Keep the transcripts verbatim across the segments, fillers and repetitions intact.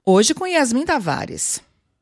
Hoje com Yasmin Tavares.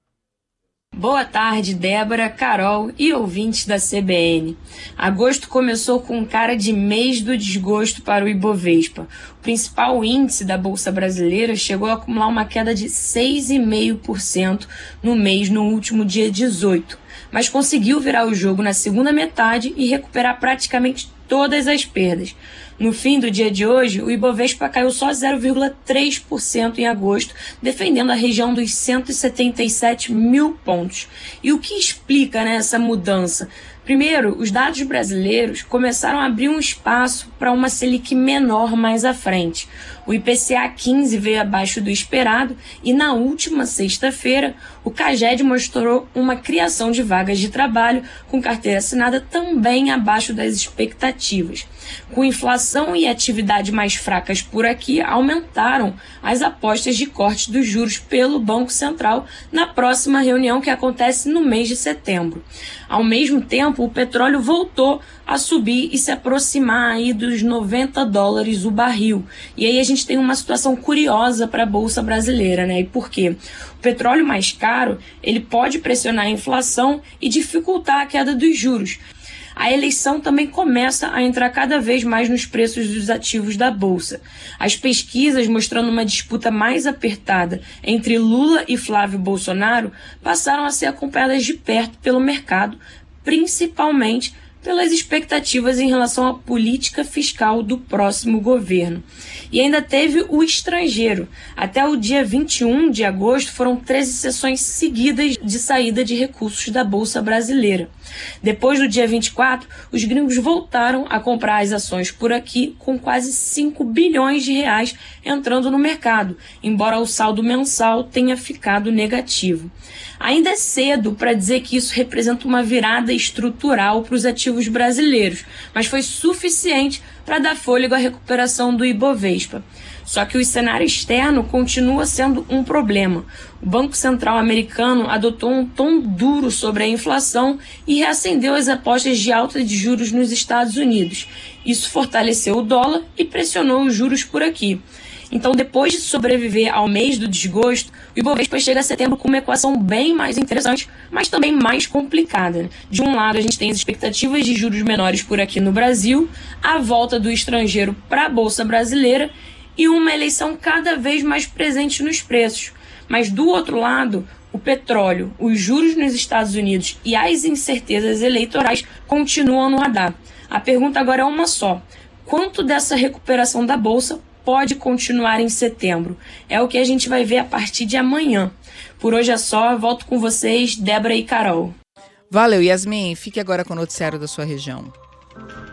Boa tarde, Débora, Carol e ouvintes da C B N. Agosto começou com cara de mês do desgosto para o Ibovespa. O principal índice da Bolsa Brasileira chegou a acumular uma queda de seis vírgula cinco por cento no mês no último dia dezoito, mas conseguiu virar o jogo na segunda metade e recuperar praticamente todas as perdas. No fim do dia de hoje, o Ibovespa caiu só zero vírgula três por cento em agosto, defendendo a região dos cento e setenta e sete mil pontos. E o que explica, né, essa mudança? Primeiro, os dados brasileiros começaram a abrir um espaço para uma Selic menor mais à frente. O I P C A quinze veio abaixo do esperado e na última sexta-feira o CAGED mostrou uma criação de vagas de trabalho com carteira assinada também abaixo das expectativas. Com inflação e atividade mais fracas por aqui, aumentaram as apostas de corte dos juros pelo Banco Central na próxima reunião que acontece no mês de setembro. Ao mesmo tempo, o petróleo voltou a subir e se aproximar aí dos noventa dólares o barril. E aí a gente tem uma situação curiosa para a Bolsa Brasileira, né? E por quê? O petróleo mais caro, ele pode pressionar a inflação e dificultar a queda dos juros. A eleição também começa a entrar cada vez mais nos preços dos ativos da Bolsa. As pesquisas mostrando uma disputa mais apertada entre Lula e Flávio Bolsonaro passaram a ser acompanhadas de perto pelo mercado, principalmente pelas expectativas em relação à política fiscal do próximo governo. E ainda teve o estrangeiro. Até o dia vinte e um de agosto foram treze sessões seguidas de saída de recursos da Bolsa Brasileira. Depois do dia vinte e quatro, os gringos voltaram a comprar as ações por aqui com quase cinco bilhões de reais entrando no mercado, embora o saldo mensal tenha ficado negativo. Ainda é cedo para dizer que isso representa uma virada estrutural para os ativos brasileiros, mas foi suficiente para dar fôlego à recuperação do Ibovespa. Só que o cenário externo continua sendo um problema. O Banco Central americano adotou um tom duro sobre a inflação e reacendeu as apostas de alta de juros nos Estados Unidos. Isso fortaleceu o dólar e pressionou os juros por aqui. Então, depois de sobreviver ao mês do desgosto, o Ibovespa chega a setembro com uma equação bem mais interessante, mas também mais complicada. De um lado, a gente tem as expectativas de juros menores por aqui no Brasil, a volta do estrangeiro para a Bolsa Brasileira e uma eleição cada vez mais presente nos preços. Mas do outro lado, o petróleo, os juros nos Estados Unidos e as incertezas eleitorais continuam no radar. A pergunta agora é uma só: quanto dessa recuperação da Bolsa pode continuar em setembro? É o que a gente vai ver a partir de amanhã. Por hoje é só, volto com vocês, Débora e Carol. Valeu, Yasmin. Fique agora com o noticiário da sua região.